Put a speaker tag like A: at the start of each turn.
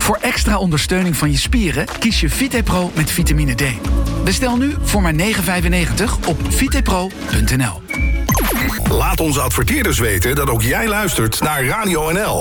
A: Voor extra ondersteuning van je spieren kies je VitePro met vitamine D. Bestel nu voor maar €9,95 op vitepro.nl.
B: Laat onze adverteerders weten dat ook jij luistert naar Radio NL.